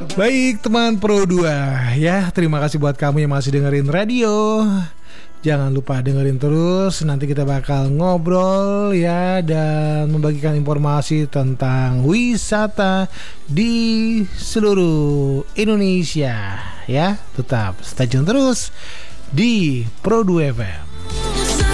Baik teman Pro 2 ya, terima kasih buat kamu yang masih dengerin radio. Jangan lupa dengerin terus, nanti kita bakal ngobrol ya dan membagikan informasi tentang wisata di seluruh Indonesia ya. Tetap stay tune terus di Pro 2 FM.